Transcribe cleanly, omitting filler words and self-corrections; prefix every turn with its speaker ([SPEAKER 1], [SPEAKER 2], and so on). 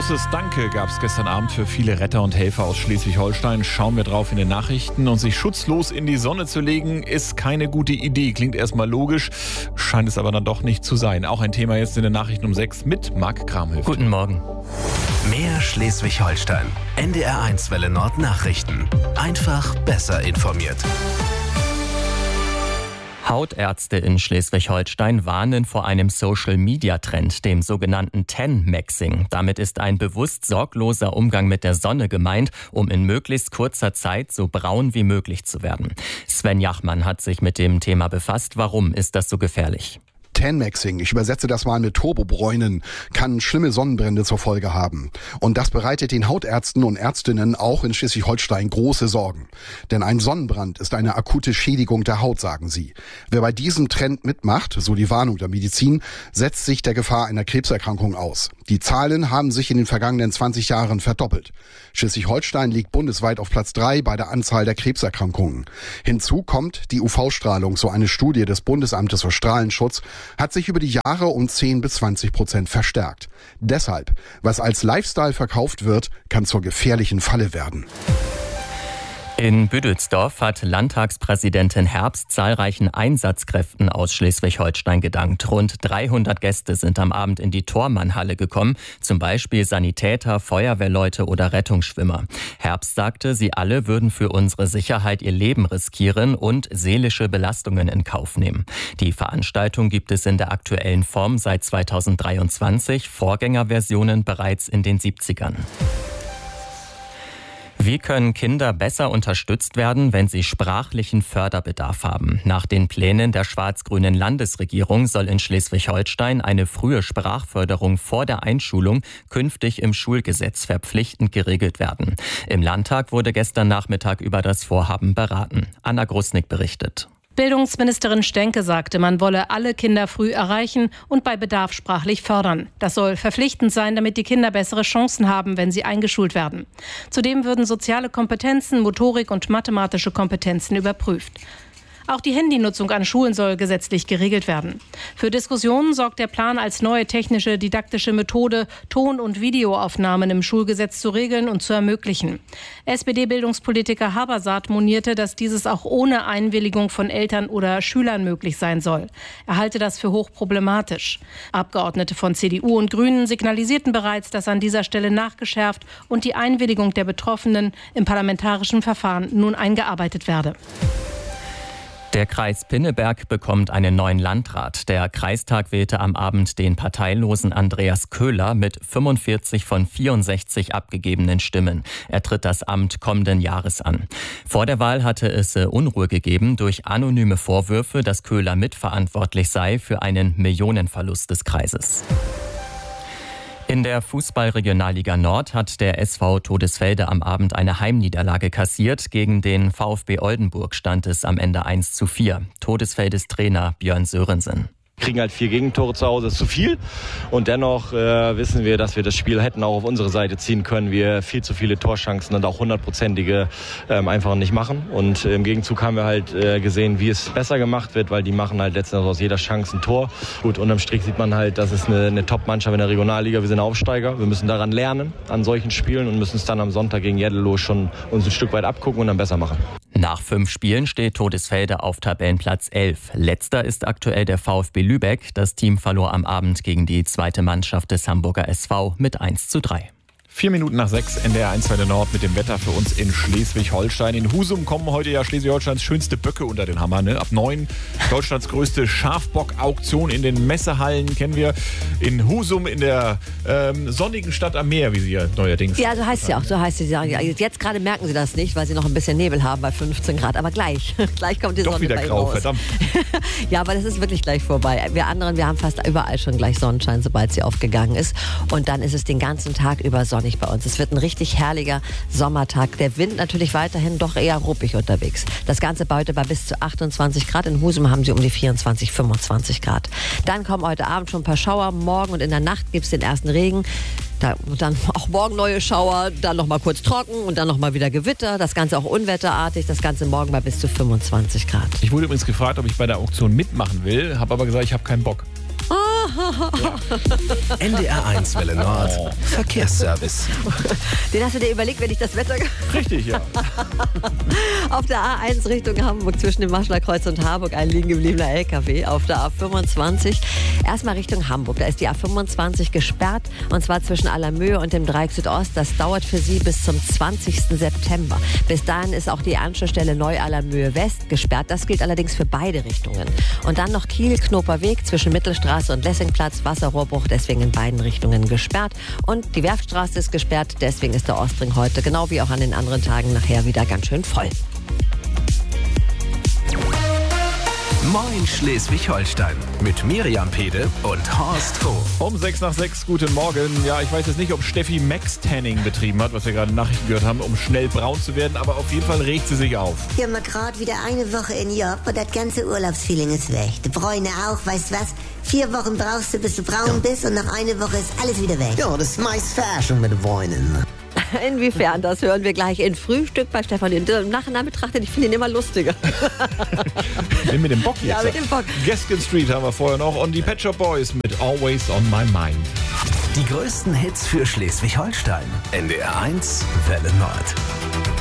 [SPEAKER 1] Großes Danke gab es gestern Abend für viele Retter und Helfer aus Schleswig-Holstein. Schauen wir drauf in den Nachrichten. Und sich schutzlos in die Sonne zu legen, ist keine gute Idee. Klingt erstmal logisch, scheint es aber dann doch nicht zu sein. Auch ein Thema jetzt in den Nachrichten um 6 mit Marc Kramhöft.
[SPEAKER 2] Guten Morgen.
[SPEAKER 3] Mehr Schleswig-Holstein. NDR1 Welle Nord Nachrichten. Einfach besser informiert.
[SPEAKER 2] Hautärzte in Schleswig-Holstein warnen vor einem Social-Media-Trend, dem sogenannten Tan-Maxing. Damit ist ein bewusst sorgloser Umgang mit der Sonne gemeint, um in möglichst kurzer Zeit so braun wie möglich zu werden. Sven Jachmann hat sich mit dem Thema befasst. Warum ist das so gefährlich?
[SPEAKER 4] Tan-Maxing, ich übersetze das mal mit Turbobräunen, kann schlimme Sonnenbrände zur Folge haben. Und das bereitet den Hautärzten und Ärztinnen auch in Schleswig-Holstein große Sorgen. Denn ein Sonnenbrand ist eine akute Schädigung der Haut, sagen sie. Wer bei diesem Trend mitmacht, so die Warnung der Medizin, setzt sich der Gefahr einer Krebserkrankung aus. Die Zahlen haben sich in den vergangenen 20 Jahren verdoppelt. Schleswig-Holstein liegt bundesweit auf Platz 3 bei der Anzahl der Krebserkrankungen. Hinzu kommt die UV-Strahlung, so eine Studie des Bundesamtes für Strahlenschutz, hat sich über die Jahre um 10-20% verstärkt. Deshalb, was als Lifestyle verkauft wird, kann zur gefährlichen Falle werden.
[SPEAKER 2] In Büdelsdorf hat Landtagspräsidentin Herbst zahlreichen Einsatzkräften aus Schleswig-Holstein gedankt. Rund 300 Gäste sind am Abend in die Thormann-Halle gekommen, zum Beispiel Sanitäter, Feuerwehrleute oder Rettungsschwimmer. Herbst sagte, sie alle würden für unsere Sicherheit ihr Leben riskieren und seelische Belastungen in Kauf nehmen. Die Veranstaltung gibt es in der aktuellen Form seit 2023, Vorgängerversionen bereits in den 70ern. Wie können Kinder besser unterstützt werden, wenn sie sprachlichen Förderbedarf haben? Nach den Plänen der schwarz-grünen Landesregierung soll in Schleswig-Holstein eine frühe Sprachförderung vor der Einschulung künftig im Schulgesetz verpflichtend geregelt werden. Im Landtag wurde gestern Nachmittag über das Vorhaben beraten. Anna Grusnick berichtet.
[SPEAKER 5] Bildungsministerin Stenke sagte, man wolle alle Kinder früh erreichen und bei Bedarf sprachlich fördern. Das soll verpflichtend sein, damit die Kinder bessere Chancen haben, wenn sie eingeschult werden. Zudem würden soziale Kompetenzen, Motorik und mathematische Kompetenzen überprüft. Auch die Handynutzung an Schulen soll gesetzlich geregelt werden. Für Diskussionen sorgt der Plan als neue technische, didaktische Methode, Ton- und Videoaufnahmen im Schulgesetz zu regeln und zu ermöglichen. SPD-Bildungspolitiker Habersaat monierte, dass dieses auch ohne Einwilligung von Eltern oder Schülern möglich sein soll. Er halte das für hochproblematisch. Abgeordnete von CDU und Grünen signalisierten bereits, dass an dieser Stelle nachgeschärft und die Einwilligung der Betroffenen im parlamentarischen Verfahren nun eingearbeitet werde.
[SPEAKER 2] Der Kreis Pinneberg bekommt einen neuen Landrat. Der Kreistag wählte am Abend den parteilosen Andreas Köhler mit 45 von 64 abgegebenen Stimmen. Er tritt das Amt kommenden Jahres an. Vor der Wahl hatte es Unruhe gegeben durch anonyme Vorwürfe, dass Köhler mitverantwortlich sei für einen Millionenverlust des Kreises. In der Fußball-Regionalliga Nord hat der SV Todesfelde am Abend eine Heimniederlage kassiert. Gegen den VfB Oldenburg stand es am Ende 1:4. Todesfeldes Trainer Björn Sörensen.
[SPEAKER 6] Kriegen halt 4 Gegentore zu Hause, das ist zu viel. Und dennoch wissen wir, dass wir das Spiel hätten auch auf unsere Seite ziehen können. Wir viel zu viele Torchancen und auch 100%ige einfach nicht machen. Und im Gegenzug haben wir halt gesehen, wie es besser gemacht wird, weil die machen halt letztendlich aus jeder Chance ein Tor. Gut, unterm Strich sieht man halt, das ist eine Top-Mannschaft in der Regionalliga. Wir sind Aufsteiger. Wir müssen daran lernen, an solchen Spielen und müssen es dann am Sonntag gegen Jeddelo schon uns ein Stück weit abgucken und dann besser machen.
[SPEAKER 2] Nach 5 Spielen steht Todesfelde auf Tabellenplatz 11. Letzter ist aktuell der VfB Lübeck. Das Team verlor am Abend gegen die zweite Mannschaft des Hamburger SV mit 1:3.
[SPEAKER 1] 4 Minuten nach 6, NDR1 Welle Nord mit dem Wetter für uns in Schleswig-Holstein. In Husum kommen heute ja Schleswig-Holsteins schönste Böcke unter den Hammer. Ne? Ab 9 Deutschlands größte Schafbock-Auktion in den Messehallen kennen wir. In Husum in der sonnigen Stadt am Meer, wie sie ja neuerdings.
[SPEAKER 7] Ja, so heißt sie auch. So heißt sie. Jetzt gerade merken sie das nicht, weil sie noch ein bisschen Nebel haben bei 15 Grad. Aber gleich kommt die
[SPEAKER 1] Doch
[SPEAKER 7] Sonne
[SPEAKER 1] wieder
[SPEAKER 7] bei
[SPEAKER 1] grau,
[SPEAKER 7] raus.
[SPEAKER 1] verdammt.
[SPEAKER 7] Ja, aber das ist wirklich gleich vorbei. Wir anderen, wir haben fast überall schon gleich Sonnenschein, sobald sie aufgegangen ist. Und dann ist es den ganzen Tag über sonnig bei uns. Es wird ein richtig herrlicher Sommertag. Der Wind natürlich weiterhin doch eher ruppig unterwegs. Das Ganze bei heute bei bis zu 28 Grad. In Husum haben sie um die 24, 25 Grad. Dann kommen heute Abend schon ein paar Schauer. Morgen und in der Nacht gibt es den ersten Regen. Dann auch morgen neue Schauer, dann noch mal kurz trocken und dann noch mal wieder Gewitter. Das Ganze auch unwetterartig. Das Ganze morgen bei bis zu 25 Grad.
[SPEAKER 1] Ich wurde übrigens gefragt, ob ich bei der Auktion mitmachen will, habe aber gesagt, ich habe keinen Bock.
[SPEAKER 3] NDR1 Welle Nord. Verkehrsservice.
[SPEAKER 7] Den hast du dir überlegt, wenn ich das Wetter...
[SPEAKER 1] Richtig, ja.
[SPEAKER 7] Auf der A1 Richtung Hamburg zwischen dem Maschlerkreuz und Harburg ein liegen gebliebener LKW. Auf der A25 erstmal Richtung Hamburg. Da ist die A25 gesperrt und zwar zwischen Allermöhe und dem Dreieck Südost. Das dauert für Sie bis zum 20. September. Bis dahin ist auch die Anschlussstelle Neu-Allermöhe West gesperrt. Das gilt allerdings für beide Richtungen. Und dann noch Kiel-Knoper-Weg zwischen Mittelstraße und Lessingplatz. Wasserrohrbruch, deswegen in beiden Richtungen gesperrt. Und die Werftstraße ist gesperrt, deswegen ist der Ostring heute, genau wie auch an den anderen Tagen, nachher wieder ganz schön voll.
[SPEAKER 3] Moin Schleswig-Holstein mit Miriam Pede und Horst Hof.
[SPEAKER 1] Um 6:06, guten Morgen. Ja, ich weiß jetzt nicht, ob Steffi Max-Tanning betrieben hat, was wir gerade in Nachrichten gehört haben, um schnell braun zu werden, aber auf jeden Fall regt sie sich auf.
[SPEAKER 8] Wir haben gerade wieder eine Woche in Job und das ganze Urlaubsfeeling ist weg. Die Bräune auch, weißt du was? 4 Wochen brauchst du, bis du braun bist und nach einer Woche ist alles wieder weg.
[SPEAKER 9] Ja, das ist meist Fashion mit den Bräunen.
[SPEAKER 7] Inwiefern, das hören wir gleich in Frühstück bei Stefan. Im Nachhinein betrachtet, ich finde ihn immer lustiger.
[SPEAKER 1] Nimm mit dem Bock jetzt.
[SPEAKER 7] Ja, mit dem Bock.
[SPEAKER 1] Gaskin Street haben wir vorher noch und die Pet Shop Boys mit Always on My Mind.
[SPEAKER 3] Die größten Hits für Schleswig-Holstein. NDR1 Welle Nord.